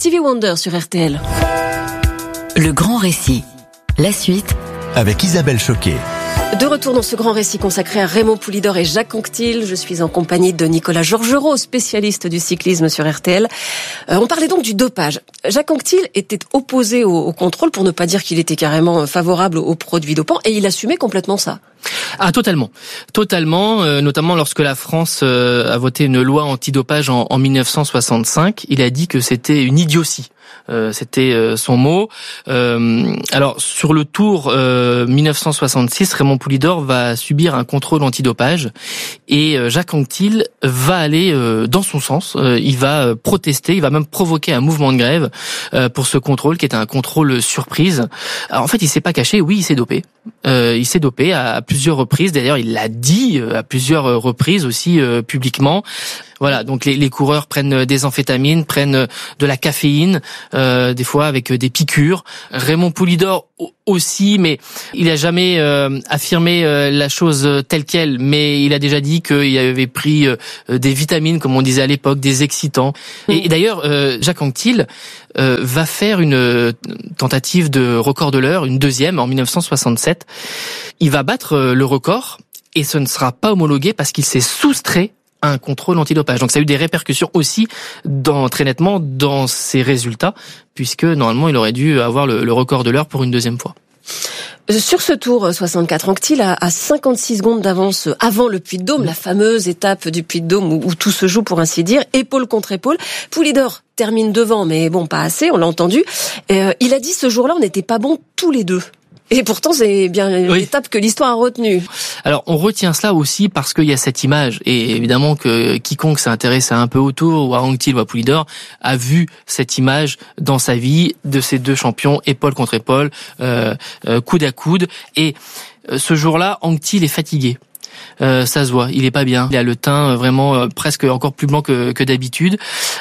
Stevie Wonder sur RTL. Le grand récit. La suite avec Isabelle Choquet. De retour dans ce grand récit consacré à Raymond Poulidor et Jacques Anquetil. Je suis en compagnie de Nicolas Georgerot, spécialiste du cyclisme sur RTL. On parlait donc du dopage. Jacques Anquetil était opposé au contrôle, pour ne pas dire qu'il était carrément favorable aux produits dopants, et il assumait complètement ça. Ah, totalement, notamment lorsque la France a voté une loi antidopage en 1965. Il a dit que c'était une idiotie. C'était son mot. Alors sur le Tour 1966, Raymond Poulidor va subir un contrôle antidopage et Jacques Anquetil va aller dans son sens. Il va protester, il va même provoquer un mouvement de grève pour ce contrôle qui était un contrôle surprise. Alors, en fait, il s'est pas caché. Oui, il s'est dopé. Il s'est dopé à plusieurs reprises. D'ailleurs, il l'a dit à plusieurs reprises aussi publiquement. Voilà, donc les coureurs prennent des amphétamines, prennent de la caféine, des fois avec des piqûres. Raymond Poulidor aussi, mais il a jamais affirmé la chose telle quelle, mais il a déjà dit qu'il avait pris des vitamines, comme on disait à l'époque, des excitants. Et d'ailleurs, Jacques Anquetil va faire une tentative de record de l'heure, une deuxième en 1967. Il va battre le record et ce ne sera pas homologué parce qu'il s'est soustrait un contrôle antidopage. Donc ça a eu des répercussions aussi très nettement dans ses résultats, puisque normalement il aurait dû avoir le record de l'heure pour une deuxième fois. Sur ce Tour 64, Anquetil a 56 secondes d'avance avant le Puy-de-Dôme, la fameuse étape du Puy-de-Dôme où tout se joue, pour ainsi dire, épaule contre épaule. Poulidor termine devant, mais bon, pas assez, on l'a entendu. Il a dit ce jour-là, on n'était pas bons tous les deux. Et pourtant, c'est bien l'étape que l'histoire a retenue. Alors, on retient cela aussi parce qu'il y a cette image. Et évidemment que quiconque s'est intéressé un peu au Tour, ou à Anquetil ou à Poulidor, a vu cette image dans sa vie de ces deux champions, épaule contre épaule, coude à coude. Et ce jour-là, Anquetil est fatigué. Ça se voit, il est pas bien. Il a le teint vraiment presque encore plus blanc que d'habitude.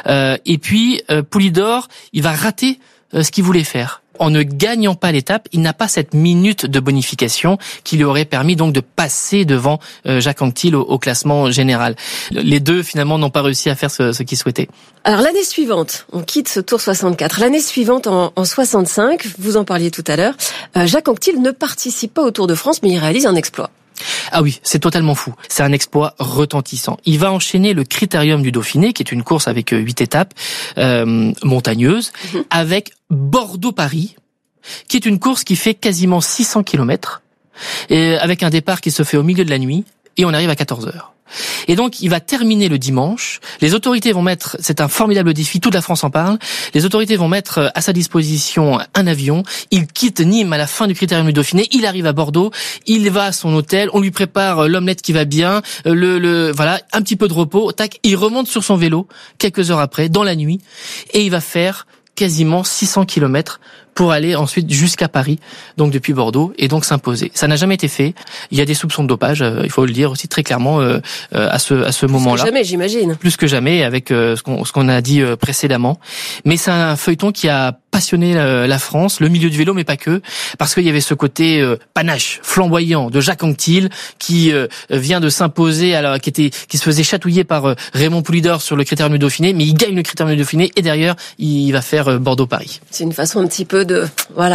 Et puis, Poulidor, il va rater ce qu'il voulait faire. En ne gagnant pas l'étape, il n'a pas cette minute de bonification qui lui aurait permis donc de passer devant Jacques Anquetil au classement général. Les deux, finalement, n'ont pas réussi à faire ce qu'ils souhaitaient. Alors, l'année suivante, on quitte ce Tour 64. L'année suivante, en 65, vous en parliez tout à l'heure, Jacques Anquetil ne participe pas au Tour de France, mais il réalise un exploit. Ah oui, c'est totalement fou. C'est un exploit retentissant. Il va enchaîner le Critérium du Dauphiné, qui est une course avec 8 étapes montagneuses, avec Bordeaux-Paris, qui est une course qui fait quasiment 600 km, avec un départ qui se fait au milieu de la nuit, et on arrive à 14 heures. Et donc, il va terminer le dimanche. Les autorités vont mettre, c'est un formidable défi, toute la France en parle, les autorités vont mettre à sa disposition un avion. Il quitte Nîmes à la fin du Critérium du Dauphiné, il arrive à Bordeaux, il va à son hôtel, on lui prépare l'omelette qui va bien, voilà, un petit peu de repos, tac, il remonte sur son vélo quelques heures après, dans la nuit, et il va faire quasiment 600 km pour aller ensuite jusqu'à Paris, donc depuis Bordeaux, et donc s'imposer. Ça n'a jamais été fait. Il y a des soupçons de dopage, il faut le dire aussi très clairement à ce moment-là. Plus que jamais, j'imagine. Plus que jamais, avec ce qu'on a dit précédemment. Mais c'est un feuilleton qui a passionné la France, le milieu du vélo, mais pas que, parce qu'il y avait ce côté panache, flamboyant de Jacques Anquetil qui vient de s'imposer, alors qui se faisait chatouiller par Raymond Poulidor sur le Critérium du Dauphiné, mais il gagne le Critérium du Dauphiné et derrière il va faire Bordeaux-Paris. C'est une façon un petit peu de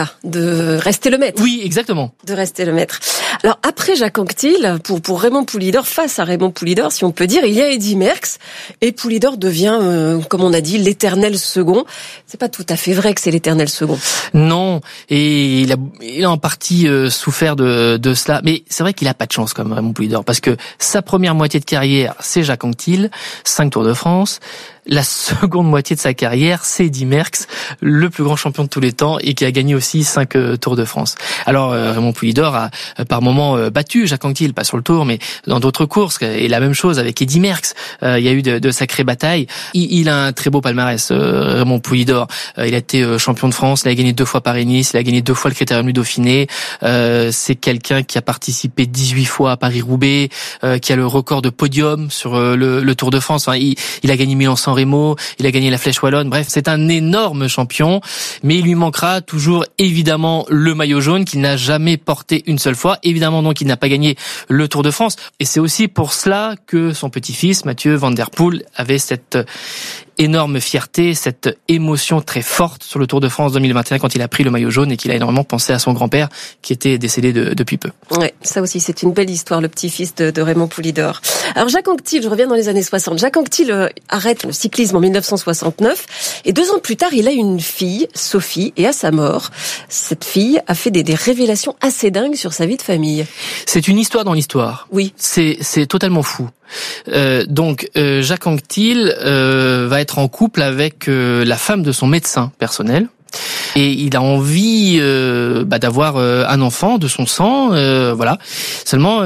rester le maître. Oui, exactement. De rester le maître. Alors après Jacques Anquetil, pour Raymond Poulidor, face à Raymond Poulidor, si on peut dire, il y a Eddy Merckx, et Poulidor devient, comme on a dit, l'éternel second. C'est pas tout à fait vrai que c'est l'éternel second. Non, et il a en partie souffert de cela, mais c'est vrai qu'il a pas de chance comme Raymond Poulidor, parce que sa première moitié de carrière, c'est Jacques Anquetil, 5 Tours de France. La seconde moitié de sa carrière, c'est Eddy Merckx, le plus grand champion de tous les temps et qui a gagné aussi 5 Tours de France. Alors Raymond Poulidor a par moments battu Jacques Anquetil, pas sur le Tour, mais dans d'autres courses. Et la même chose avec Eddy Merckx. Il y a eu de sacrées batailles. Il a un très beau palmarès, Raymond Poulidor. Il a été champion de France, il a gagné 2 fois Paris-Nice, il a gagné 2 fois le Critérium du Dauphiné. C'est quelqu'un qui a participé 18 fois à Paris-Roubaix, qui a le record de podium sur le Tour de France. Enfin, il a gagné Milan-San Remo, il a gagné la Flèche Wallonne. Bref, c'est un énorme champion, mais il lui manquera toujours évidemment le maillot jaune qu'il n'a jamais porté une seule fois. Évidemment donc il n'a pas gagné le Tour de France, et c'est aussi pour cela que son petit-fils Mathieu Van Der Poel avait cette énorme fierté, cette émotion très forte sur le Tour de France 2021 quand il a pris le maillot jaune et qu'il a énormément pensé à son grand-père qui était décédé depuis peu. Ouais, ça aussi c'est une belle histoire, le petit-fils de Raymond Poulidor. Alors Jacques Anquetil, je reviens dans les années 60. Jacques Anquetil arrête le cyclisme en 1969 et 2 ans plus tard, il a une fille, Sophie, et à sa mort, cette fille a fait des révélations assez dingues sur sa vie de famille. C'est une histoire dans l'histoire. Oui. C'est totalement fou. Donc Jacques Anquetil va être en couple avec la femme de son médecin personnel. Et il a envie d'avoir un enfant de son sang, voilà. Seulement,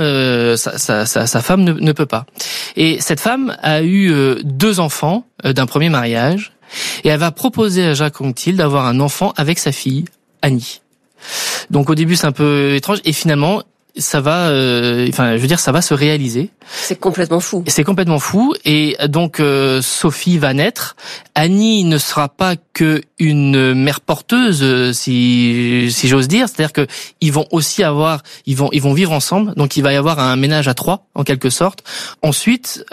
sa femme ne peut pas. Et cette femme a eu 2 enfants d'un premier mariage, et elle va proposer à Jacques Anquetil d'avoir un enfant avec sa fille, Annie. Donc au début c'est un peu étrange, et finalement ça va, ça va se réaliser. C'est complètement fou. C'est complètement fou. Et donc Sophie va naître. Annie ne sera pas que une mère porteuse, si j'ose dire. C'est-à-dire que ils vont vivre ensemble. Donc il va y avoir un ménage à 3 en quelque sorte. Ensuite,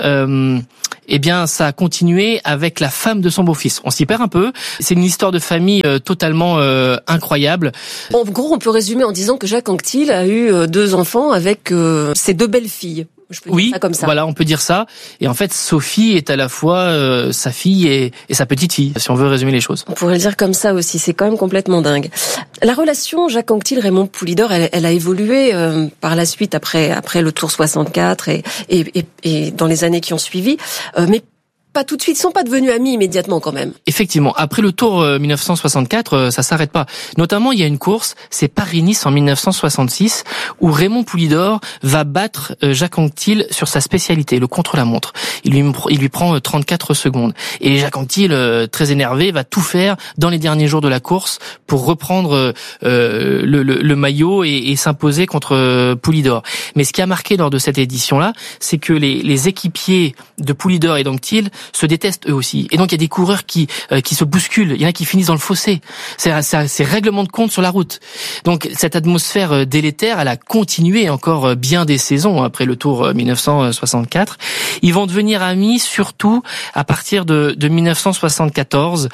ça a continué avec la femme de son beau-fils. On s'y perd un peu. C'est une histoire de famille totalement incroyable. En gros, on peut résumer en disant que Jacques Anquetil a eu 2 enfants avec ses 2 belles filles. Je peux dire ça comme ça. Voilà, on peut dire ça. Et en fait, Sophie est à la fois sa fille et sa petite fille, si on veut résumer les choses. On pourrait le dire comme ça aussi. C'est quand même complètement dingue. La relation Jacques Anquetil-Raymond Poulidor, elle a évolué par la suite après le Tour 64 et dans les années qui ont suivi. Mais pas tout de suite, ils sont pas devenus amis immédiatement quand même. Effectivement, après le Tour 1964, ça s'arrête pas. Notamment, il y a une course, c'est Paris-Nice en 1966, où Raymond Poulidor va battre Jacques Anquetil sur sa spécialité, le contre-la-montre. Il lui prend 34 secondes. Et Jacques Anquetil, très énervé, va tout faire dans les derniers jours de la course pour reprendre le maillot et s'imposer contre Poulidor. Mais ce qui a marqué lors de cette édition-là, c'est que les équipiers de Poulidor et d'Anquetil se détestent eux aussi. Et donc il y a des coureurs qui se bousculent, il y en a qui finissent dans le fossé. C'est règlement de compte sur la route. Donc cette atmosphère délétère, elle a continué encore bien des saisons après le Tour 1964. Ils vont devenir amis surtout à partir de 1974.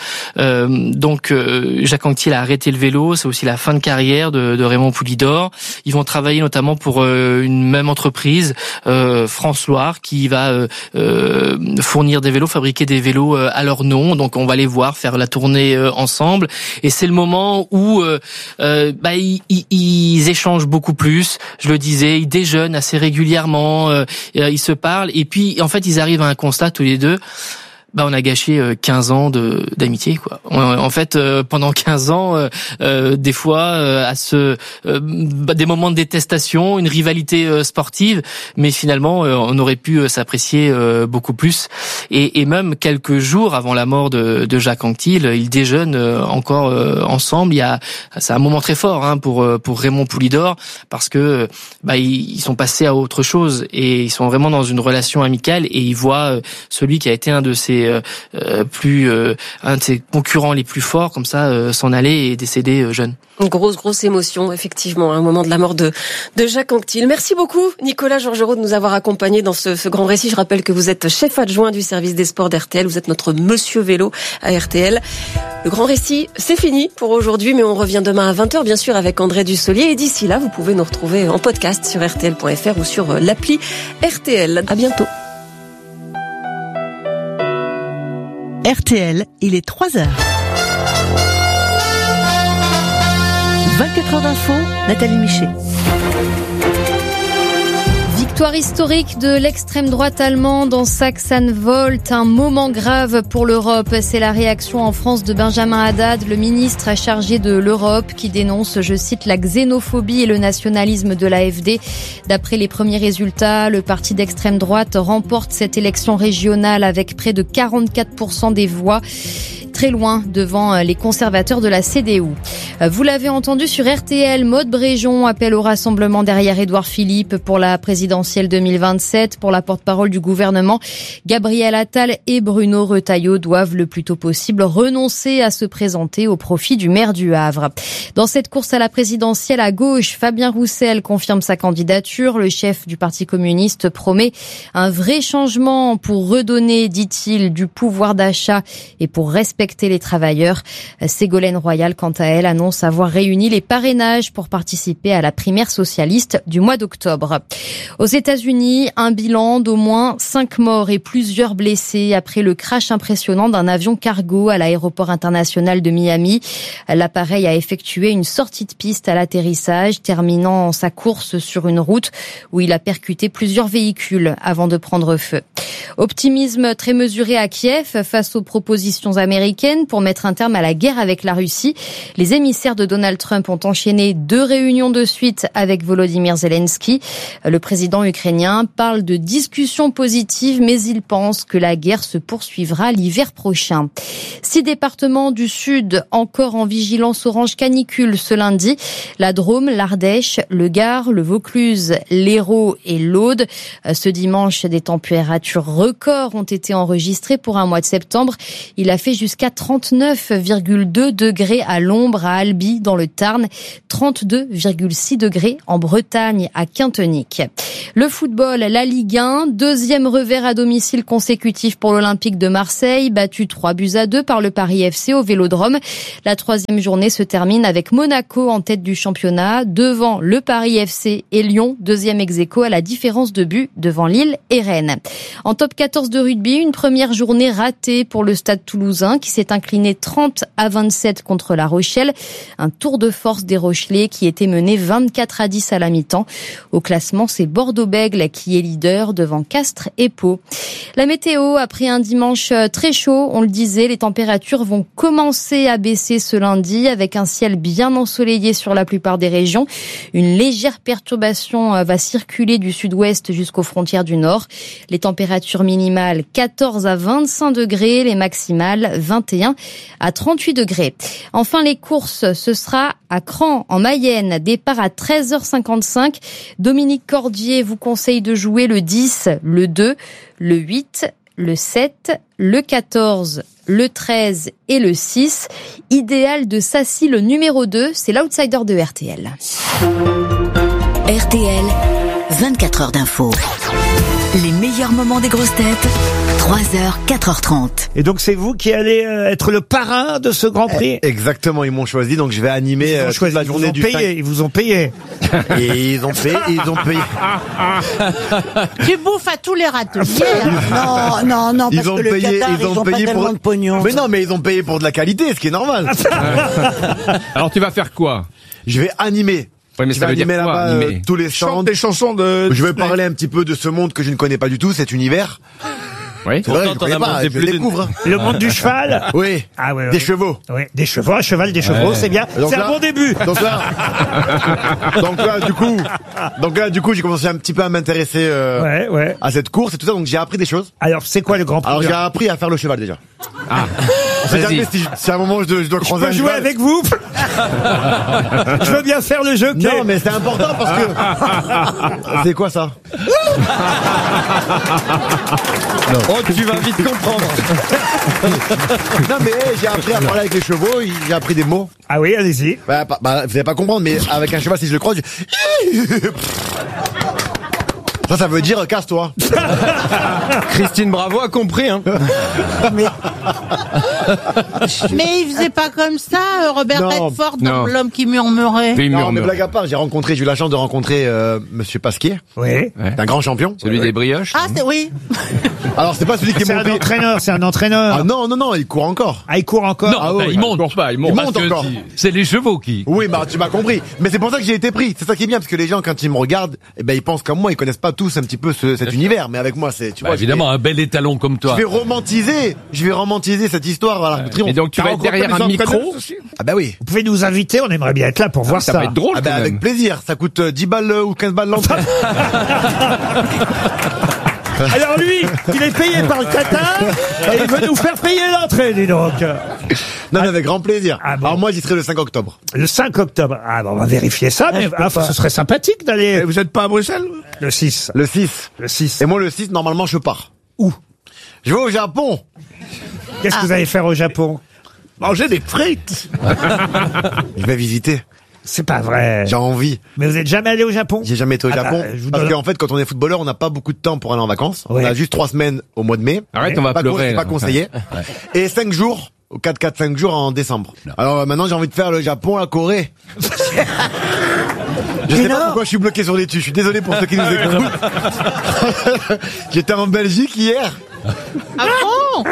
Jacques Anquetil a arrêté le vélo, c'est aussi la fin de carrière de Raymond Poulidor. Ils vont travailler notamment pour une même entreprise, France Loire, qui va fournir des vélos, fabriquer des vélos à leur nom. Donc on va les voir faire la tournée ensemble. Et c'est le moment où ils échangent beaucoup plus. Je le disais, ils déjeunent assez régulièrement, ils se parlent. Et puis en fait, ils arrivent à un constat tous les deux. On a gâché 15 ans d'amitié, quoi. En fait, pendant 15 ans, des fois, des moments de détestation, une rivalité sportive, mais finalement, on aurait pu s'apprécier beaucoup plus. Et même quelques jours avant la mort de Jacques Anquetil, ils déjeunent encore ensemble. C'est un moment très fort pour Raymond Poulidor, parce que ils sont passés à autre chose et ils sont vraiment dans une relation amicale, et ils voient celui qui a été un de ses un de ses concurrents les plus forts comme ça s'en aller et décéder jeune. Une grosse émotion, effectivement, à un moment de la mort de Jacques Anquetil. Merci beaucoup, Nicolas Georgerot, de nous avoir accompagnés dans ce grand récit. Je rappelle que vous êtes chef adjoint du service des sports d'RTL. Vous êtes notre monsieur vélo à RTL. Le grand récit, c'est fini pour aujourd'hui, mais on revient demain à 20h, bien sûr, avec André Dussolier. Et d'ici là, vous pouvez nous retrouver en podcast sur RTL.fr ou sur l'appli RTL. À bientôt. RTL, il est 3h. 24 heures d'info, Nathalie Michet. Victoire historique de l'extrême droite allemande en Saxe-Anhalt, un moment grave pour l'Europe. C'est la réaction en France de Benjamin Haddad, le ministre chargé de l'Europe, qui dénonce, je cite, la xénophobie et le nationalisme de l'AfD. D'après les premiers résultats, le parti d'extrême droite remporte cette élection régionale avec près de 44% des voix. très loin devant les conservateurs de la CDU. Vous l'avez entendu sur RTL, Maude Bréjon appelle au rassemblement derrière Édouard Philippe pour la présidentielle 2027. Pour la porte-parole du gouvernement, Gabriel Attal et Bruno Retailleau doivent le plus tôt possible renoncer à se présenter au profit du maire du Havre. Dans cette course à la présidentielle à gauche, Fabien Roussel confirme sa candidature. Le chef du Parti communiste promet un vrai changement pour redonner, dit-il, du pouvoir d'achat et pour respecter les travailleurs. Ségolène Royal, quant à elle, annonce avoir réuni les parrainages pour participer à la primaire socialiste du mois d'octobre. Aux États-Unis, un bilan d'au moins 5 morts et plusieurs blessés après le crash impressionnant d'un avion cargo à l'aéroport international de Miami. L'appareil a effectué une sortie de piste à l'atterrissage, terminant sa course sur une route où il a percuté plusieurs véhicules avant de prendre feu. Optimisme très mesuré à Kiev face aux propositions américaines pour mettre un terme à la guerre avec la Russie. Les émissaires de Donald Trump ont enchaîné 2 réunions de suite avec Volodymyr Zelensky. Le président ukrainien parle de discussions positives, mais il pense que la guerre se poursuivra l'hiver prochain. 6 départements du sud encore en vigilance orange canicule ce lundi. La Drôme, l'Ardèche, le Gard, le Vaucluse, l'Hérault et l'Aude. Ce dimanche, des températures records ont été enregistrées pour un mois de septembre. Il a fait jusqu'à 39,2 degrés à l'ombre à Albi dans le Tarn, 32,6 degrés en Bretagne à Quintenic. Le football, la Ligue 1, 2e revers à domicile consécutif pour l'Olympique de Marseille, battu 3-2 par le Paris FC au Vélodrome. La 3e journée se termine avec Monaco en tête du championnat, devant le Paris FC et Lyon, 2e ex-aequo à la différence de but devant Lille et Rennes. En top 14 de rugby, une première journée ratée pour le Stade Toulousain qui s'est incliné 30-27 contre La Rochelle. Un tour de force des Rochelais qui était mené 24-10 à la mi-temps. Au classement, c'est Bordeaux-Bègles qui est leader devant Castres et Pau. La météo, après un dimanche très chaud, on le disait, les températures vont commencer à baisser ce lundi avec un ciel bien ensoleillé sur la plupart des régions. Une légère perturbation va circuler du sud-ouest jusqu'aux frontières du nord. Les températures minimales 14 à 25 degrés, les maximales 21 à 38 degrés. Enfin, les courses, ce sera à Cran, en Mayenne. Départ à 13h55. Dominique Cordier vous conseille de jouer le 10, le 2, le 8, le 7, le 14, le 13 et le 6. Idéal de Sassy, le numéro 2, c'est l'outsider de RTL. RTL, 24 heures d'info. Les meilleurs moments des grosses têtes, 3h, 4h30. Et donc c'est vous qui allez être le parrain de ce Grand Prix? Exactement, ils m'ont choisi, donc je vais animer toute la journée du 5. Ils vous ont payé. Et ils ont payé. Tu bouffes à tous les râteliers. Non, parce que le Qatar, ils ont pas tellement de pognon. Mais non, mais ils ont payé pour de la qualité, ce qui est normal. Alors tu vas faire quoi? Je vais animer. Ouais, mais ça veut dire quoi, là-bas, animer tous les stands. Chante des chansons de... Je vais parler un petit peu de ce monde que je ne connais pas du tout, cet univers. Oui. C'est vrai, je connais pas, je le découvre. Le monde du cheval. Oui. Ah ouais. Des chevaux. Oui, des chevaux, un cheval, des chevaux, c'est bien. C'est un bon début. Donc là, du coup, j'ai commencé un petit peu à m'intéresser à cette course et tout ça, donc j'ai appris des choses. Alors, c'est quoi le Grand Prix? Alors, j'ai appris à faire le cheval déjà. Ah. Jamais si à un moment je dois croiser un cheval. Je peux jouer avec vous? Je veux bien faire le jeu. Non, mais c'est important parce que... C'est quoi ça? Oh, tu vas vite comprendre. Non, mais j'ai appris à parler avec les chevaux, j'ai appris des mots. Ah oui, allez-y. Vous allez pas comprendre, mais avec un cheval, si je le croise, ça veut dire casse-toi. Christine Bravo a compris, hein. Mais il faisait pas comme ça, Robert Redford, dans L'homme qui murmurait. Non, mais blague à part, j'ai eu la chance de rencontrer Monsieur Pasquier. Oui. C'est un grand champion. Celui des brioches. Ah, oui. Alors, c'est pas celui qui est monté. C'est un entraîneur. Ah non, il court encore. Ah, il court encore? Non, il monte pas, il monte encore. C'est les chevaux qui... Oui, tu m'as compris. Mais c'est pour ça que j'ai été pris. C'est ça qui est bien, parce que les gens, quand ils me regardent, ils pensent comme moi, ils connaissent pas tous un petit peu cet univers. Mais avec moi, tu vois. Évidemment, un bel étalon comme toi. Je vais romantiser cette histoire à l'Arc de Triomphe. Et donc, tu vas être derrière un micro? Ah bah oui. Vous pouvez nous inviter, on aimerait bien être là pour voir ça. Ça va être drôle, quand même. Avec plaisir. Ça coûte 10 balles ou 15 balles l'entrée. Alors lui, il est payé par le Qatar et il veut nous faire payer l'entrée, dis donc. Non, mais avec grand plaisir. Ah bon. Alors moi, j'y serai le 5 octobre. Le 5 octobre. Ah, bon, on va vérifier ça, mais ce serait sympathique d'aller. Vous êtes pas à Bruxelles? Le 6. Le 6. Le 6. Et moi, le 6, normalement, je pars. Où? Je vais au Japon. Qu'est-ce que vous allez faire au Japon? Manger des frites. Je vais visiter. C'est pas vrai. J'ai envie. Mais vous êtes jamais allé au Japon? J'ai jamais été au Japon. je vous Parce donne- qu'en fait, quand on est footballeur, on n'a pas beaucoup de temps pour aller en vacances. Ouais. On a juste 3 semaines au mois de mai. Arrête, on va Pas pleurer. C'est pas là. conseillé. Et 5 jours, au 4-5 jours en décembre. Alors maintenant, j'ai envie de faire le Japon, la Corée. Je sais pas pourquoi je suis bloqué sur les tues. Je suis désolé pour ceux qui nous écoutent. J'étais en Belgique hier. Ah bon?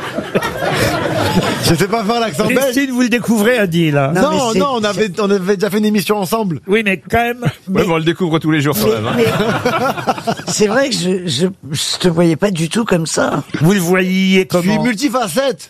Je sais pas faire l'accent belge. Christine, vous le découvrez, Adi, là. Non, on avait déjà fait une émission ensemble. Oui, mais quand même. Ouais, mais on le découvre tous les jours quand même. Hein. C'est vrai que je te voyais pas du tout comme ça. Vous le voyez Je suis comment? multifacette.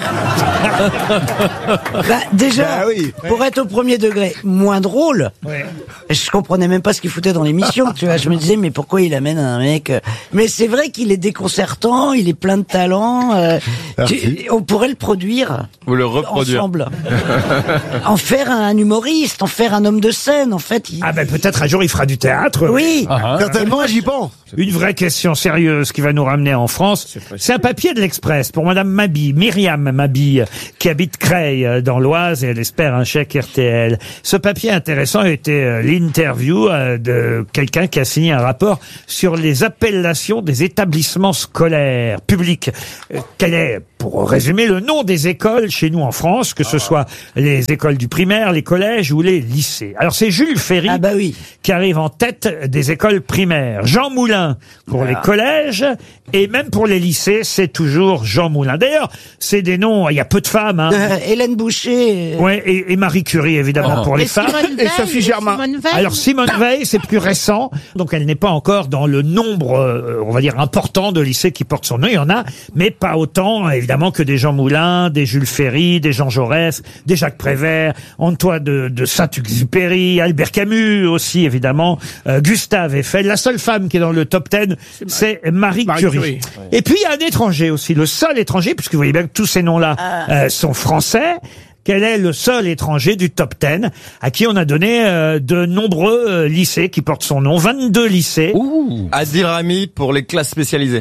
Bah, déjà, Bah oui. pour être au premier degré, moins drôle. Ouais. Je comprenais même pas ce qu'il foutait dans l'émission, tu vois. Je me disais, mais pourquoi il amène un mec Mais c'est vrai qu'il est déconcertant, il est plein de talent. On pourrait le produire. Ou le reproduire. Ensemble. En faire un humoriste, en faire un homme de scène, en fait. Ah ben peut-être un jour il fera du théâtre. Oui. Certainement, j'y pense. Une vraie question sérieuse qui va nous ramener en France. C'est un papier de l'Express pour Madame Mabille, Myriam Mabille, qui habite Creil dans l'Oise et elle espère un chèque RTL. Ce papier intéressant était l'interview de quelqu'un qui a signé un rapport sur les appellations des établissements scolaires publics. Quel est, pour résumer, le nom des écoles chez nous en France, que ce soit les écoles du primaire, les collèges ou les lycées. Alors c'est Jules Ferry qui arrive en tête des écoles primaires. Jean Moulin pour les collèges et même pour les lycées, c'est toujours Jean Moulin. D'ailleurs, c'est des noms, il y a peu de femmes. Hein. Hélène Boucher. Ouais, et Marie Curie évidemment pour les femmes. Et Sophie Germain. Alors Simone Veil, c'est plus récent, donc elle n'est pas encore dans le nombre, on va dire, important de lycées qui portent son nom. Il y en a, mais pas autant, évidemment, que des Jean Moulin, des Jules Ferry, des Jean Jaurès, des Jacques Prévert, Antoine de Saint-Exupéry, Albert Camus aussi, évidemment, Gustave Eiffel. La seule femme qui est dans le top 10, c'est Marie Curie. Et puis il y a un étranger aussi, le seul étranger, puisque vous voyez bien que tous ces noms-là sont français. Quel est le seul étranger du top 10 à qui on a donné de nombreux lycées qui portent son nom, 22 lycées. Adil Rami pour les classes spécialisées.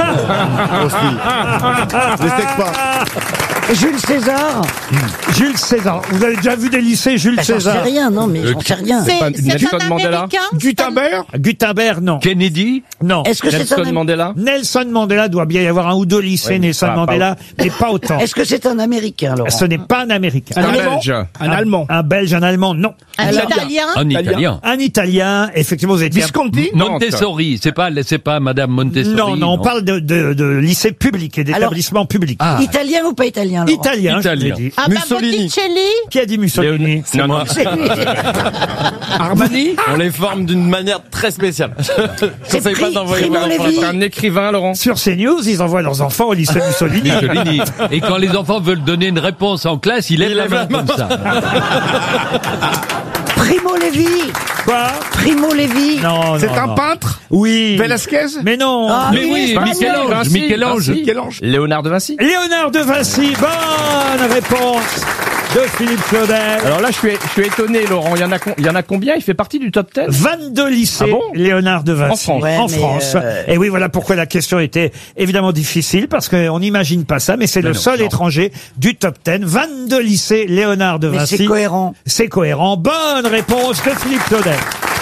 Je sais pas. Jules César. Jules César. Vous avez déjà vu des lycées Jules J'en sais César? rien, non, mais j'en sais rien. C'est Nelson un Mandela. Américain? Gutenberg. Gutenberg, non. Kennedy. Non. Est-ce que c'est Nelson Mandela. Nelson Mandela doit bien y avoir un ou deux lycées Nelson pas Mandela, mais pas autant. Est-ce que c'est un Américain, Laurent? Ce n'est pas un Américain. Un Un Allemand. Belge. Un Allemand. Un Belge, un Allemand, non. Un Italien? Un Italien. Un Italien, effectivement, vous étiez... Visconti. Montessori, c'est pas Madame Montessori. Non, non, on parle de lycées publics et d'établissements publics. Ah. Italien ou pas italien, Laurent? Italien, je vous ai Italien. dit. Ah bah Mussolini. Botticelli? Qui a dit Mussolini? Non, non. Armani. On les forme d'une manière très spéciale. Je conseille pas d'envoyer Primo mes enfants Levi. là-bas. Un écrivain, Laurent. Sur CNews, ils envoient leurs enfants au lycée Mussolini. Mussolini. Et quand les enfants veulent donner une réponse en classe, ils lèvent la main comme ça. Primo Levi. Quoi? Primo Levi. Non, C'est non, un non. peintre. Oui. Velasquez. Mais non. Ah, Mais oui, espagnol. Michel-Ange. Michel-Ange. Michel-Ange. Léonard de Vinci. Léonard de Vinci. Bonne réponse de Philippe Claudel. Alors là, je suis étonné, Laurent. Il y en a combien? Il fait partie du top 10? 22 lycées, Ah bon? Léonard de Vinci. En France. Ouais, En mais, France. Et oui, voilà pourquoi la question était évidemment difficile, parce qu'on n'imagine pas ça, mais c'est le seul étranger du top 10. 22 lycées, Léonard de Mais Vinci. c'est cohérent. C'est cohérent. Bonne réponse de Philippe Claudel.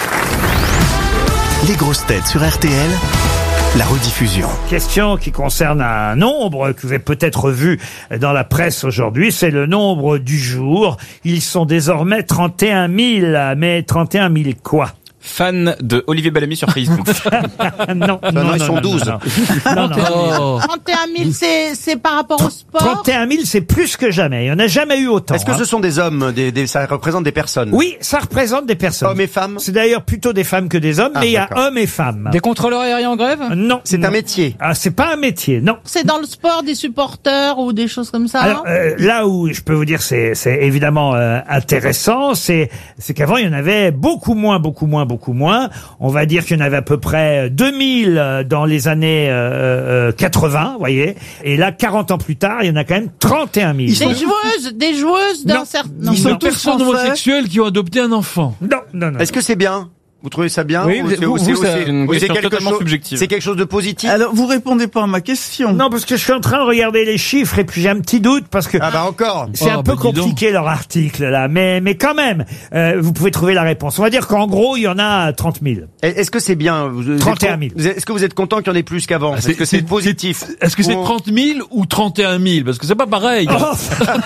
Les grosses têtes sur RTL, la rediffusion. Question qui concerne un nombre que vous avez peut-être vu dans la presse aujourd'hui, c'est le nombre du jour. Ils sont désormais 31 000, mais 31 000 quoi? Fan de Olivier Bellamy sur Facebook. Non, ils sont 12. Non, non. 31 000, c'est par rapport au sport? 31 000, c'est plus que jamais. Il n'y en a jamais eu autant. Est-ce que ce sont des hommes, ça représente des personnes? Oui, ça représente des personnes. Hommes et femmes? C'est d'ailleurs plutôt des femmes que des hommes, mais il y a d'accord. hommes et femmes. Des contrôleurs aériens en grève? Non. C'est non. un métier. Ah, c'est pas un métier, non. C'est dans le sport des supporters ou des choses comme ça? Alors là où je peux vous dire c'est évidemment intéressant, c'est qu'avant il y en avait beaucoup moins beaucoup moins. On va dire qu'il y en avait à peu près 2000 dans les années 80, vous voyez. Et là, 40 ans plus tard, il y en a quand même 31 000. Des joueuses dans certains... Ils sont personnes homosexuelles qui ont adopté un enfant. Non. Est-ce que c'est bien? Vous trouvez ça bien? Oui, c'est une question totalement subjective. C'est quelque chose de positif? Alors, vous répondez pas à ma question. Non, parce que je suis en train de regarder les chiffres et puis j'ai un petit doute parce que encore. c'est un peu compliqué leur article là, mais quand même, vous pouvez trouver la réponse. On va dire qu'en gros, il y en a 30 000. Est-ce que c'est bien? 31 000. Est-ce que vous êtes content qu'il y en ait plus qu'avant? Est-ce que c'est positif? Est-ce que c'est 30 000 ou 31 000? Parce que c'est pas pareil. 30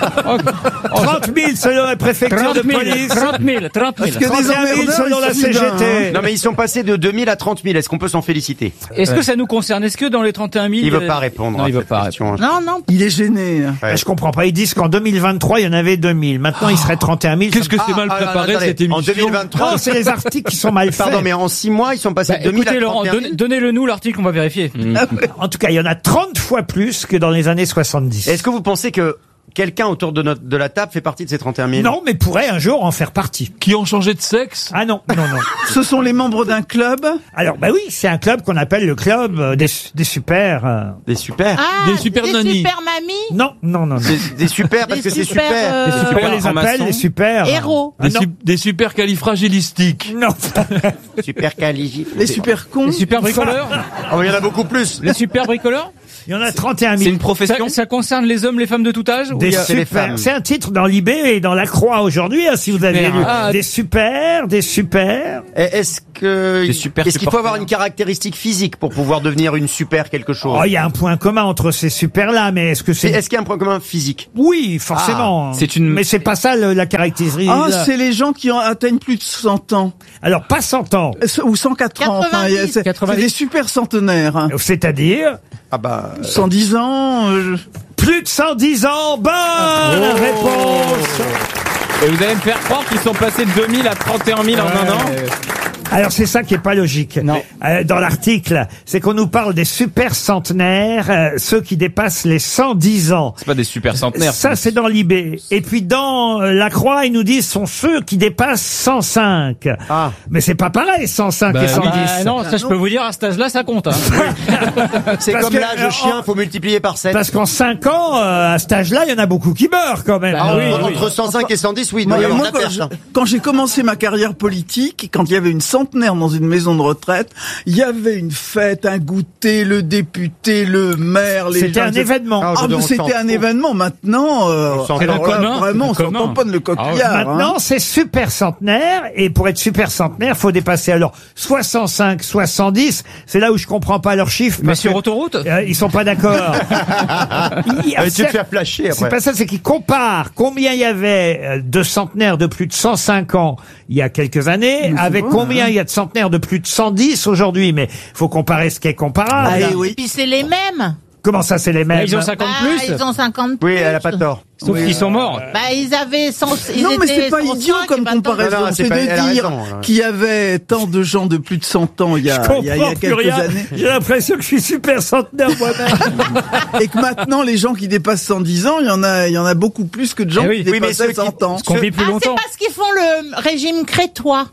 000 selon la préfecture de police. 30 000. Parce que 31 000 selon la CGT. Non mais ils sont passés de 2000 à 30 000. Est-ce qu'on peut s'en féliciter? Est-ce que ça nous concerne? Est-ce que dans les 31 000... Il veut pas répondre. Non, il veut pas répondre. Non. Il est gêné. Je comprends pas. Ils disent qu'en 2023, il y en avait 2000. Maintenant, il serait 31 000. Qu'est-ce que c'est mal préparé cette émission? En 2023. Non, c'est les articles qui sont mal faits. Pardon, mais en 6 mois, ils sont passés de 2000 à 31 000. Donnez-le nous, l'article, on va vérifier. En tout cas, il y en a 30 fois plus que dans les années 70. Est-ce que vous pensez que quelqu'un autour de la table fait partie de ces 31 000? Non, mais pourrait un jour en faire partie. Qui ont changé de sexe? Ah non. Ce sont les membres d'un club? Alors, oui, c'est un club qu'on appelle le club des super... Des super? Ah, des super nannies. Super mamies? Non. Des super parce que c'est super. Des super, on les appelle les super... Héros. Des super califragilistiques. Non. Super caligi. Les super cons? Les super bricoleurs? Oh, il y en a beaucoup plus. Les super bricoleurs? Il y en a 31 000. C'est une profession? Ça concerne les hommes, les femmes de tout âge? Des super. C'est un titre dans l'IB et dans la Croix aujourd'hui, si vous avez lu. Des super. Est-ce qu'il faut avoir une caractéristique physique pour pouvoir devenir une super quelque chose? Oh, il y a un point commun entre ces super-là, mais est-ce qu'il y a un point commun physique? Oui, forcément. Mais c'est pas ça la caractéristique. C'est les gens qui atteignent plus de 100 ans. Alors, pas 100 ans. Ou 104 ans. C'est des super centenaires. C'est-à-dire? 110 ans. Plus de 110 ans. Bonne réponse. Et vous allez me faire croire qu'ils sont passés de 2000 à 31 000 en un an? Alors c'est ça qui est pas logique. Dans l'article, c'est qu'on nous parle des super centenaires, ceux qui dépassent les 110 ans. C'est pas des super centenaires. Ça c'est dans l'IB. Et puis dans la Croix, ils nous disent sont ceux qui dépassent 105. Mais c'est pas pareil 105 et 110. Non, ça je peux vous dire à cet âge-là ça compte. C'est comme l'âge au chien, faut multiplier par 7. Parce qu'en 5 ans, à cet âge-là, il y en a beaucoup qui meurent quand même. Entre 105 et 110, oui. Moi, quand j'ai commencé ma carrière politique, quand il y avait une centenaire dans une maison de retraite, il y avait une fête, un goûter, le député, le maire, les gens. C'était un événement. C'était un événement. Maintenant, vraiment, on s'en tamponne le coquillard. Maintenant, c'est super centenaire, et pour être super centenaire, faut dépasser alors 65, 70. C'est là où je comprends pas leurs chiffres. Mais sur autoroute, ils sont pas d'accord. Tu te fais flasher après. C'est pas ça, c'est qu'ils comparent combien il y avait de centenaires de plus de 105 ans il y a quelques années avec combien il y a de centenaires de plus de 110 aujourd'hui. Mais faut comparer ce qui est comparable. Et puis c'est les mêmes. Comment ça, c'est les mêmes? Ils ont 50 plus. Ils ont 50 plus. Oui, elle a pas tort. Sauf qu'ils sont morts. Ils avaient non, mais c'est pas idiot comme comparaison. C'est de dire qu'il y avait tant de gens de plus de 100 ans il y a quelques années. J'ai l'impression que je suis super centenaire moi-même. Et que maintenant, les gens qui dépassent 110 ans, il y en a beaucoup plus que de gens qui dépassent 100 ans. C'est parce qu'ils font le régime crétois.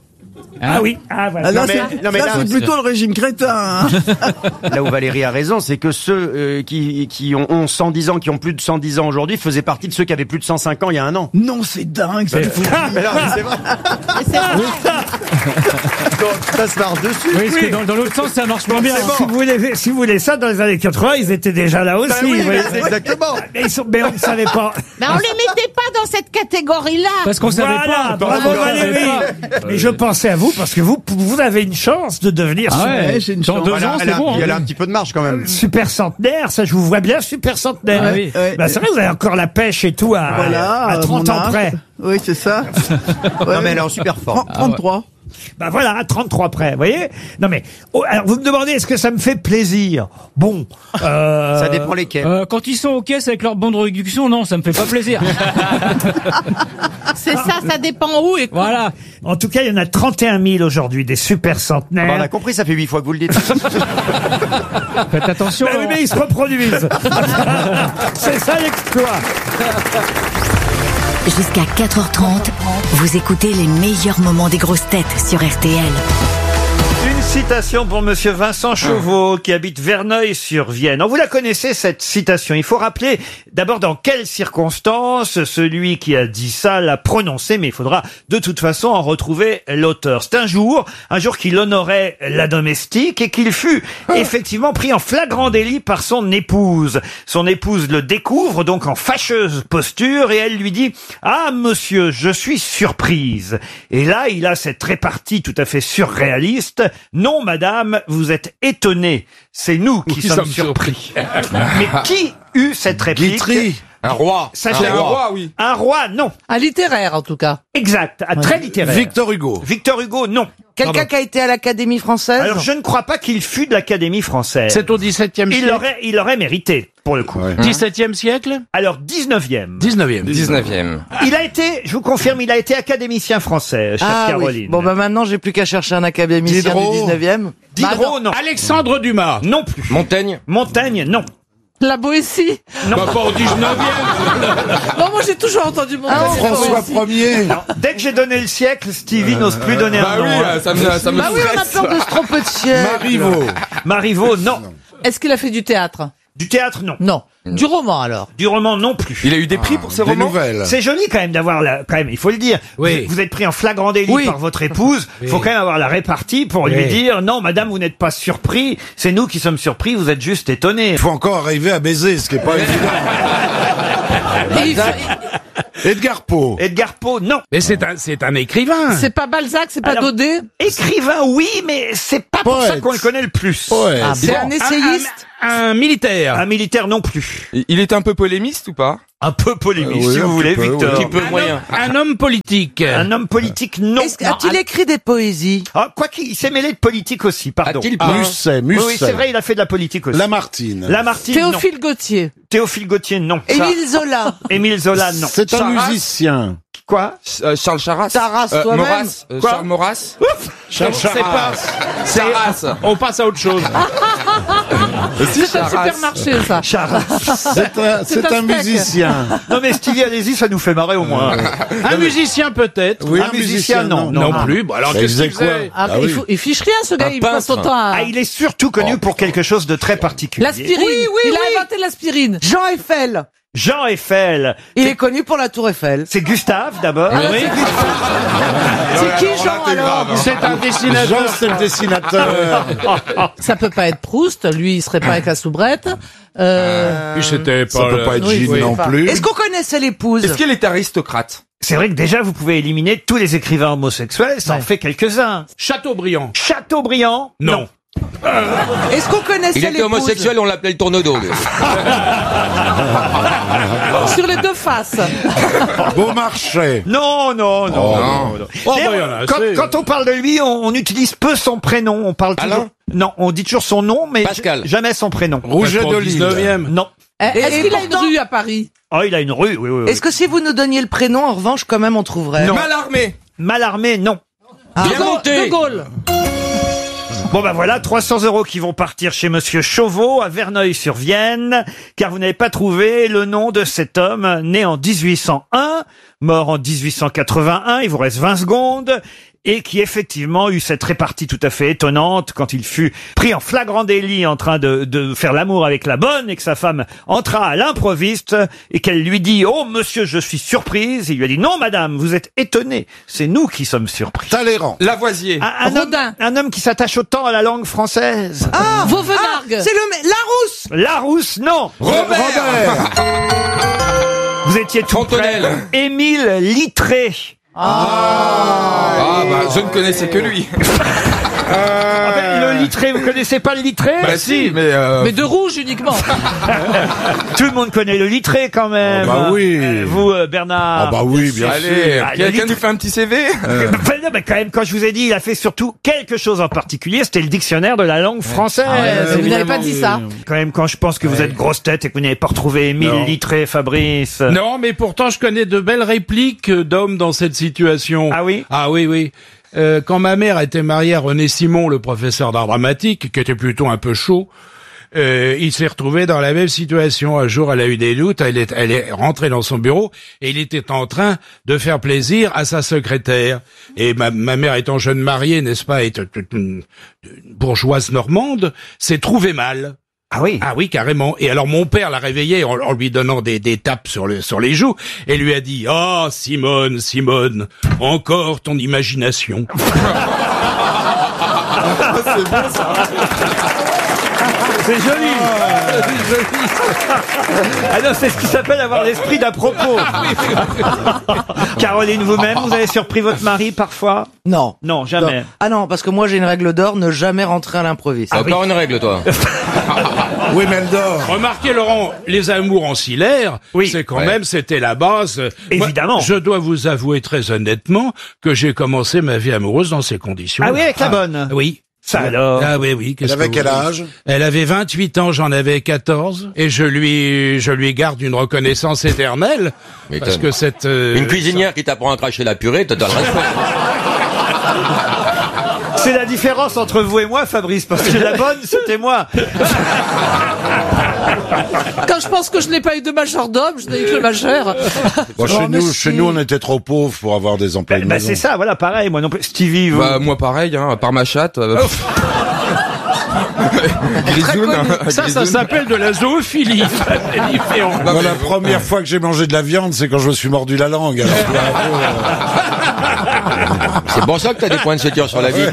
Voilà. Là, c'est plutôt le régime crétin. Là où Valérie a raison, c'est que ceux qui ont 110 ans, qui ont plus de 110 ans aujourd'hui, faisaient partie de ceux qui avaient plus de 105 ans il y a un an. Non, c'est dingue. Mais non, c'est vrai. Ça se marche dessus. Oui, parce que dans l'autre sens, ça marche moins bien. Si vous voulez ça, dans les années 80, ils étaient déjà là aussi. C'est exactement. Mais on ne savait pas. On les mettait pas dans cette catégorie-là. Parce qu'on savait pas. Bravo Valérie. Mais je pensais à vous parce que vous avez une chance de devenir j'ai une chance. Dans 2 ans, c'est bon. Il y a un petit peu de marge quand même. Super centenaire, ça je vous vois bien super centenaire. C'est vrai, vous avez encore la pêche et tout à 30 ans près. Oui, c'est ça. Non mais elle est en super forme. 33. Voilà, à 33 près, vous voyez. Non mais, alors vous me demandez est-ce que ça me fait plaisir? Bon, ça dépend lesquels. Quand ils sont aux caisses avec leur bon de réduction, non, ça me fait pas plaisir. C'est ça dépend où et quoi. Voilà. En tout cas, il y en a 31 000 aujourd'hui, des super centenaires. On a compris, ça fait 8 fois que vous le dites. Faites attention. Mais ils se reproduisent. C'est ça l'exploit. Jusqu'à 4h30, vous écoutez les meilleurs moments des grosses têtes sur RTL. Une citation pour monsieur Vincent Chauveau, qui habite Verneuil-sur-Vienne. Vous la connaissez, cette citation. Il faut rappeler d'abord dans quelles circonstances celui qui a dit ça l'a prononcé, mais il faudra de toute façon en retrouver l'auteur. C'est un jour qu'il honorait la domestique et qu'il fut effectivement pris en flagrant délit par son épouse. Son épouse le découvre donc en fâcheuse posture et elle lui dit « Ah monsieur, je suis surprise ». Et là, il a cette répartie tout à fait surréaliste. Non, madame, vous êtes étonnée. C'est nous qui sommes surpris. Mais qui eut cette réplique? Guitry. Un roi. Sachez, un roi, oui. Un roi, non. Un littéraire, en tout cas. Exact. Très littéraire. Victor Hugo. Victor Hugo, non. Quelqu'un qui a été à l'Académie française? Alors, je ne crois pas qu'il fût de l'Académie française. C'est au XVIIe siècle. Il aurait mérité, pour le coup. Ouais. 17e siècle? Alors, 19e. 19e. Il a été, je vous confirme, il a été académicien français, chère Caroline. Oui. Bon, maintenant, j'ai plus qu'à chercher un académicien du 19e. Diderot, non. Alexandre Dumas? Non plus. Montaigne? Montaigne, non. La Boétie? Non. Bah, pas au 19e. Non, moi, j'ai toujours entendu Montaigne. François Ier. Dès que j'ai donné le siècle, Stevie n'ose plus donner un nom. Oui, ça me Bah oui, on a peur de se tromper de siècle. Marivaux, non. Est-ce qu'il a fait du théâtre? Du théâtre, non. Non. Du roman, alors? Du roman, non plus. Il a eu des prix pour ses romans. C'est joli quand même d'avoir quand même, il faut le dire. Oui. Vous êtes pris en flagrant délit par votre épouse. Il faut quand même avoir la répartie pour lui dire, non, madame, vous n'êtes pas surpris. C'est nous qui sommes surpris. Vous êtes juste étonnés. Il faut encore arriver à baiser, ce qui est pas évident. Edgar Poe. Edgar Poe, non. Mais c'est un écrivain. C'est pas Balzac, c'est pas Alors, Daudet? Écrivain, oui, mais c'est pas pour ça qu'on le connaît le plus. C'est un essayiste? Un militaire. Un militaire non plus. Il est un peu polémiste ou pas? Un peu polémique, si vous voulez, Victor. Un petit peu moyen. Un homme politique. Un homme politique, non. A-t-il écrit des poésies? Quoi qu'il s'est mêlé de politique aussi, pardon. Musset. Oui, c'est vrai, il a fait de la politique aussi. Lamartine. Théophile Gautier. Théophile Gautier, non. Émile Zola. Émile Zola, non. C'est un musicien. Quoi? Charles Charras. Charras, toi-même. Maurras. Charles Maurras. Charles Charras. Charras. On passe à autre chose. C'est un supermarché, ça. Charras. C'est un musicien. Non mais Stevie, allez-y, ça nous fait marrer au moins. Un musicien peut-être. Oui, un musicien, non. Non plus. Bon, alors qu'est-ce qu'il faisait? Il fiche rien, ce gars, il passe son temps à... Il est surtout connu pour quelque chose de très particulier. L'aspirine. Oui, il a inventé l'aspirine. Jean Eiffel. Jean Eiffel. Il est connu pour la Tour Eiffel. C'est Gustave, d'abord. Oui. C'est qui, Jean, alors? C'est un dessinateur. Jean, c'est le dessinateur. Ça peut pas être Proust. Lui, il serait pas avec la soubrette. C'était pas. Ça peut pas être Gilles non plus. Est-ce qu'on connaissait l'épouse? Est-ce qu'il est aristocrate? C'est vrai que déjà, vous pouvez éliminer tous les écrivains homosexuels. Ça en fait quelques-uns. Chateaubriand. Chateaubriand? Non. Est-ce qu'on connaissait l'épouse? Il était homosexuel, on l'appelait le tourne-dos. Sur les deux faces. Beaumarchais. Non. D'ailleurs, quand on parle de lui, on utilise peu son prénom. On parle toujours... Non, on dit toujours son nom, mais jamais son prénom. Rouget de Lille. 19e. Non. Est-ce qu'il a une rue à Paris? Oh, il a une rue, oui. Est-ce que si vous nous donniez le prénom, en revanche, quand même, on trouverait? Non. Mallarmé. Mallarmé, non. De Gaulle. Bon ben voilà, 300 € qui vont partir chez Monsieur Chauveau à Verneuil-sur-Vienne, car vous n'avez pas trouvé le nom de cet homme né en 1801, mort en 1881, il vous reste 20 secondes, et qui effectivement eut cette répartie tout à fait étonnante quand il fut pris en flagrant délit en train de faire l'amour avec la bonne et que sa femme entra à l'improviste et qu'elle lui dit « Oh monsieur, je suis surprise ». Il lui a dit « Non madame, vous êtes étonnée, c'est nous qui sommes surpris ». Talleyrand. Lavoisier. Un homme qui s'attache autant à la langue française. Ah, Vauvenargues. C'est le Larousse. Larousse, non. Robert. Vous étiez tout près. Émile Littré. Je ne connaissais que lui. Le Littré, vous connaissez pas le Littré? Bah si, mais de rouge uniquement. Tout le monde connaît le Littré quand même. Bah oui. Vous, Bernard. Ah bah oui, bien sûr. Quelqu'un nous fait un petit CV? Non, mais quand même, quand je vous ai dit, il a fait surtout quelque chose en particulier, c'était le dictionnaire de la langue française. Vous n'avez pas dit ça. Quand même, quand je pense que vous êtes grosse tête et que vous n'avez pas retrouvé Émile Littré, Fabrice. Non, mais pourtant, je connais de belles répliques d'hommes dans cette situation. Ah oui? Ah oui. Quand ma mère était mariée à René Simon, le professeur d'art dramatique, qui était plutôt un peu chaud, il s'est retrouvé dans la même situation. Un jour, elle a eu des doutes, elle est rentrée dans son bureau et il était en train de faire plaisir à sa secrétaire. Et ma mère étant jeune mariée, n'est-ce pas, est une bourgeoise normande, s'est trouvée mal. Ah oui. Ah oui, carrément. Et alors mon père l'a réveillée en lui donnant des tapes sur les joues et lui a dit: "Oh Simone, encore ton imagination." C'est bon, ça. C'est joli. Ah non, c'est ce qui s'appelle avoir l'esprit d'à propos. Caroline, vous-même, vous avez surpris votre mari parfois? Non. Non, jamais. Non. Ah non, parce que moi j'ai une règle d'or, ne jamais rentrer à l'improviste. C'est encore une règle, toi. Oui, mais elle dort. Remarquez, Laurent, les amours ancillaires, c'est quand même, c'était la base. Évidemment. Moi, je dois vous avouer très honnêtement que j'ai commencé ma vie amoureuse dans ces conditions. Ah oui, avec la bonne? Oui. Ça alors? Ah oui. Elle avait quel âge? Elle avait 28 ans, j'en avais 14. Et je lui garde une reconnaissance éternelle. Parce que cette... Une cuisinière qui t'apprend à cracher la purée, t'as le respect. C'est la différence entre vous et moi, Fabrice, parce que la bonne, c'était moi. Quand je pense que je n'ai pas eu de majordome, je n'ai eu que le majeur. Bon, chez nous, on était trop pauvres pour avoir des emplois de maison. C'est ça, voilà, pareil, moi non plus. Stevie, vous... Bah, moi pareil, à part ma chatte. Ça s'appelle de la zoophilie. C'est différent. Moi, la première fois que j'ai mangé de la viande, c'est quand je me suis mordu la langue. Alors, c'est pour ça que t'as des points de suture sur la vie.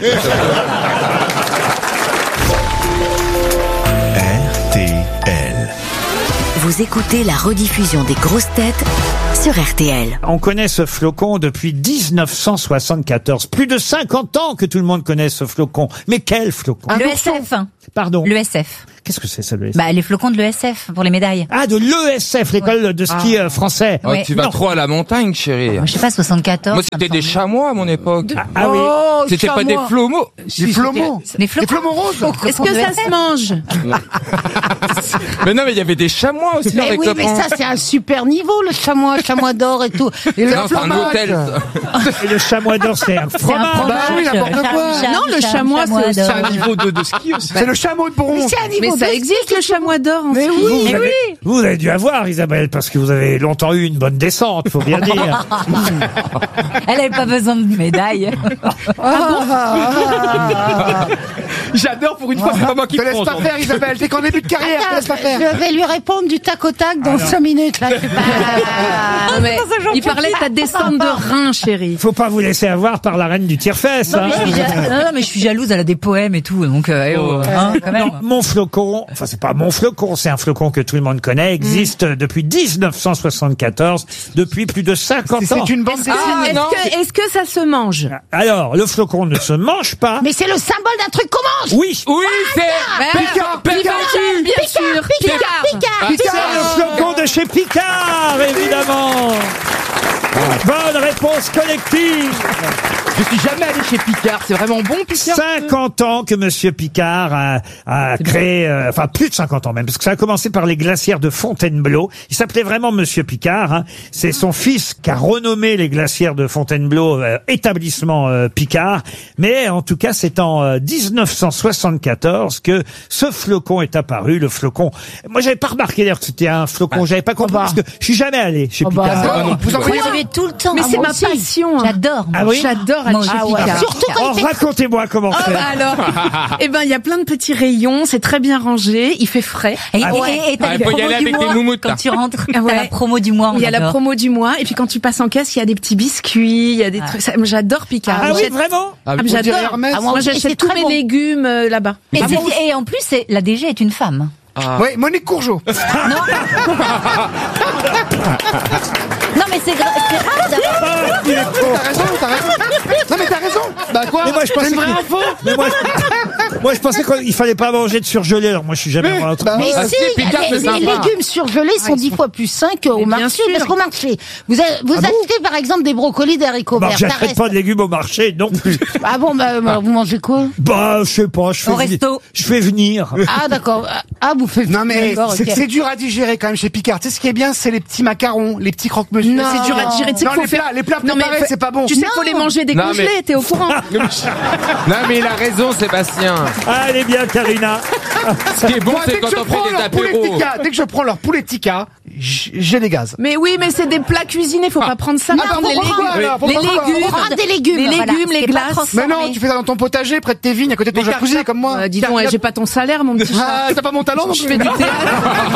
RTL. Vous écoutez la rediffusion des grosses têtes sur RTL. On connaît ce flocon depuis 1974. Plus de 50 ans que tout le monde connaît ce flocon. Mais quel flocon? Le SF. Pardon. L'ESF. Qu'est-ce que c'est ça, l'ESF? Bah, les flocons de l'ESF pour les médailles. Ah, de l'ESF, l'école de ski français. Oh, tu vas trop à la montagne, chérie. Moi, je sais pas, 74. Moi, c'était des chamois à mon époque. Ah oui. C'était pas des flomos. Des flomos. Des flocons roses. Est-ce que ça se mange? Mais non, mais il y avait des chamois aussi dans Mais les oui, copains. mais ça, c'est un super niveau, le chamois d'or et tout. Et le Non, c'est un fromage. hôtel. Et le chamois d'or, c'est un C'est un fromage. fromage. oui, n'importe quoi. Non, le chamois, c'est C'est un niveau de ski aussi. C'est le chameau de bronze. Mais c'est un niveau Mais ça de existe, ski, le chamois d'or en Mais ski. oui. Vous avez, vous avez dû avoir, Isabelle, parce que vous avez longtemps eu une bonne descente, faut bien dire. Elle avait pas besoin de médaille. J'adore, pour une fois, c'est pas moi qui Te laisse prends. pas faire, Isabelle. T'es qu'en début de carrière. Te laisse pas faire. Je vais lui répondre du tac au tac dans 5 minutes, là. Non, mais il parlait de ta descente de rein, chérie. Faut pas vous laisser avoir par la reine du tire-fesse. Non, mais je suis jalouse, elle a des poèmes et tout, donc quand même. Non, mon flocon, enfin c'est pas mon flocon, c'est un flocon que tout le monde connaît, existe depuis 1974, depuis plus de 50 ans. C'est une bande dessinée. Est-ce que ça se mange? Alors, le flocon ne se mange pas. Mais c'est le symbole d'un truc qu'on mange. Oui, Oui, c'est Picard, bien sûr. c'est le flocon de chez Picard, évidemment. Bonne réponse collective. Je suis jamais allé chez Picard, c'est vraiment bon Picard. 50 ans que Monsieur Picard a créé, enfin plus de 50 ans même, parce que ça a commencé par les glacières de Fontainebleau. Il s'appelait vraiment Monsieur Picard. Hein. C'est son fils qui a renommé les glacières de Fontainebleau établissement Picard. Mais en tout cas, c'est en 1974 que ce flocon est apparu. Le flocon. Moi, j'avais pas remarqué d'ailleurs que c'était un flocon. J'avais pas compris parce que je suis jamais allé chez Picard. Vous en Moi, j'y vais tout le temps. Mais Ah, c'est moi ma aussi. passion. J'adore. Ah oui. J'adore aller chez Picard. Surtout quand Oh, il fait racontez-moi comment c'est. Alors, eh ben, il y a plein de petits rayons, c'est très bien rangé, il fait frais. Et t'as Ah, les faut y promos aller du avec des mois. moumoutes, Quand là. tu rentres, t'as Ouais. la promo du mois. Il y a la adore. promo du mois, et puis quand tu passes en caisse, il y a des petits biscuits, il y a des trucs. J'adore Picard. Ah oui, J'achète- vraiment? Ah, mais On dirait j'adore. Hermès. Ah, moi Moi, aussi, c'est j'achète tous très mes bon. légumes là-bas. Et en plus, la DG est une femme. Oui, Monique Courgeot. Non, mais c'est rare d'avoir. T'as raison. Non, mais t'as raison. Bah quoi? Mais moi, je pensais C'est une vraie qu'il- info. Mais moi, je pensais qu'il fallait pas manger de surgelé. Alors moi, je suis jamais dans un truc. Mais Ah, si, si, Picard, c'est les sympa. légumes surgelés sont 10 fois plus sains qu'au Mais bien marché. sûr. Parce qu'au marché, vous achetez par exemple des brocolis, des haricots Bah, verts. ça j'achète reste. pas de légumes au marché non plus. Ah bon, bah, vous mangez quoi? Bah, je sais pas. Au resto. Je fais venir. Ah d'accord. Ah, vous faites. Non mais D'accord, ok. c'est dur à digérer quand même chez Picard. Tu sais ce qui est bien, c'est les petits macarons, les petits croque-monsieur. Non. C'est dur à digérer. Tu sais Non, qu'il faut les plats Non, mais préparés, c'est pas bon. Tu sais, faut les manger Non, décongelés, t'es au courant? Non mais il a raison Sébastien. Ah, elle est bien, Karina. Ce qui est bon, Moi, c'est dès que quand je on prends fait des leur poulet apéros. tikka, dès que je prends leur poulet tikka, j'ai des gaz. Mais oui, mais c'est des plats cuisinés, faut pas prendre ça. Ah, pardon, les pourquoi, légumes, alors Pourquoi les légumes, Prends des légumes, les voilà, légumes, les c'est pas glaces. transformé. Mais non, tu fais ça dans ton potager, près de tes vignes, à côté de ton jacuzzi, comme moi. Dis donc, j'ai pas ton salaire, mon petit chat. Ah, t'as pas mon talent non Je plus. fais du théâtre.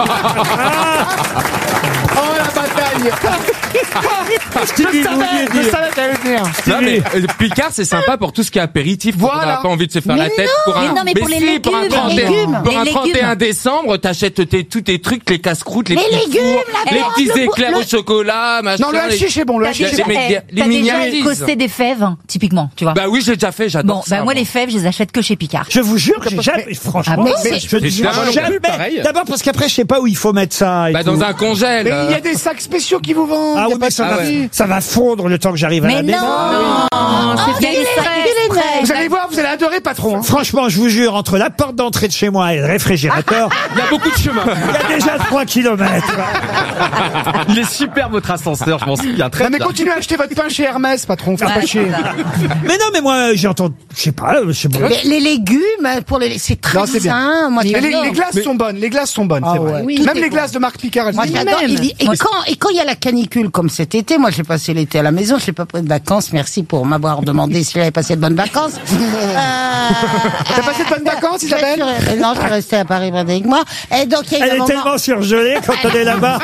Oh la bataille. Stevie, vous vouliez Je dire. savais que t'allais venir. Non mais Picard c'est sympa pour tout ce qui est apéritif. Quand on Voilà. n'a pas envie de se faire Mais la tête non, pour mais un. non, mais pour les légumes, pour un les 31, légumes, pour les un légumes. 31 décembre, t'achètes tous tes trucs, les casse-croûtes, les Les petits légumes, fours, la les viande, petits le éclairs le- au chocolat, machin. Non, le hachis c'est bon, le T'as hachis déjà, c'est bon. t'as déjà mignardises. costé des fèves, typiquement, tu vois. Bah oui, j'ai déjà fait, j'adore Bon, ça. bah moi les fèves, je les achète que chez Picard. Je vous jure que j'ai jamais, franchement, mais je dis dingue. jamais. Pareil. D'abord parce qu'après, je sais pas où il faut mettre ça. et Bah tout. dans un congèle. Mais il y a des sacs spéciaux qui vous vendent. Ah y a oui, pas mais de ça va, souci. ça va fondre le temps que j'arrive à Mais la maison. non, c'est bien Vous allez voir, vous allez adorer, patron. Hein. Franchement, je vous jure, entre la porte d'entrée de chez moi et le réfrigérateur, Il y a beaucoup de chemin. il y a déjà 3 kilomètres. Il est super votre ascenseur, je m'en souviens très Non mais bien. continuez à acheter votre pain chez Hermès, patron. Faites pas chier. Mais non, mais moi, j'ai entendu, je sais pas, Les légumes, pour c'est très Non, c'est bien. sain. Moi, Mais j'adore. les glaces sont bonnes. Les glaces sont bonnes, Ah c'est vrai. ouais. Oui, Même tout les est glaces de Marc Picard. elles Moi, sont j'adore. bonnes. Et quand il y a la canicule comme cet été, moi j'ai passé l'été à la maison, je n'ai pas pris de vacances. Merci pour m'avoir demandé si j'avais passé de bonnes vacances. T'as passé de bonnes vacances, Isabelle? Non, je suis restée à Paris avec moi. Et donc il y a eu elle un est moment. tellement surgelée quand on est là-bas.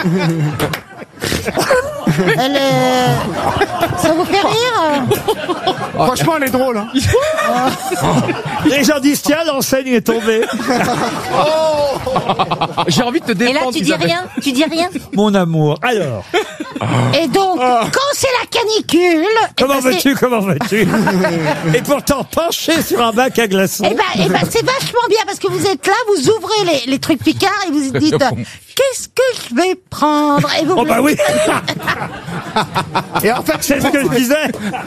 Elle est... Ça vous fait rire? Franchement, elle est drôle. Hein. Les gens disent, tiens, l'enseigne est tombée. J'ai envie de te Et là, défendre. tu dis Isabelle. rien, tu dis rien. Mon amour. Alors, Et donc, quand c'est la canicule... comment eh ben, veux-tu, comment veux-tu? Et pourtant, penché sur un bac à glaçons. Eh ben, c'est vachement bien parce que vous êtes là, vous ouvrez les trucs Picard et vous dites qu'est-ce que je vais prendre et vous Oh bah oui. Et en fait, C'est ce que je disais.